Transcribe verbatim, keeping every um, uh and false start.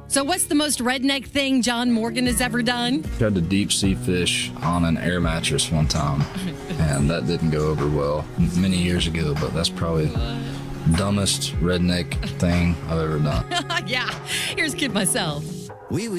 So what's the most redneck thing John Morgan has ever done? Tried to deep sea fish on an air mattress one time, and that didn't go over well many years ago, but that's probably the dumbest redneck thing I've ever done. Yeah, here's Kid Myself. Oui, oui.